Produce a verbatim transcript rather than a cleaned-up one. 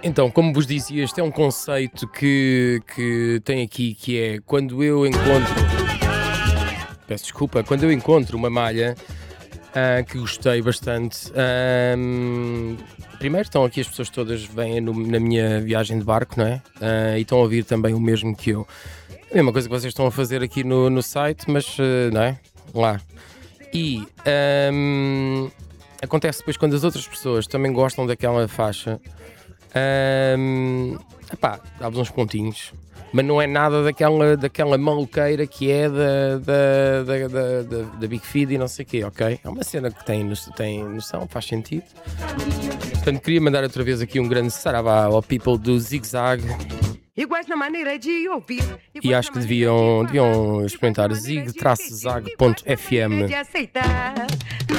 Então, como vos dizia, este é um conceito que, que tem aqui, que é quando eu encontro, peço desculpa, quando eu encontro uma malha ah, que gostei bastante. ahm, primeiro estão aqui as pessoas todas, vêm no- na minha viagem de barco, não é? Ah, e estão a ouvir também o mesmo que eu. A mesma coisa que vocês estão a fazer aqui no, no site, mas ah, não é? Lá. E ahm, acontece depois quando as outras pessoas também gostam daquela faixa. Ahm, epá, dá-vos uns pontinhos, mas não é nada daquela, daquela maluqueira que é da, da, da, da, da, da Big Feed e não sei o quê, ok? É uma cena que tem, no- tem noção, faz sentido. Portanto, queria mandar outra vez aqui um grande saravá ao people do Zig Zag Iguais na maneira de ouvir. e acho que deviam, deviam experimentar zig zag ponto f m. De aceitar.